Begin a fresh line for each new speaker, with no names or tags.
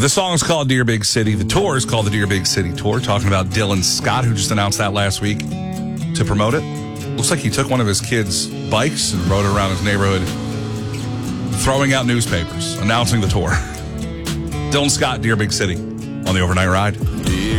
The song is called Dear Big City. The tour is called the Dear Big City Tour, talking about Dylan Scott, who just announced that last week to promote it. Looks like he took one of his kids' bikes and rode it around his neighborhood, throwing out newspapers, announcing the tour. Dylan Scott, Dear Big City, on the Overnight Ride.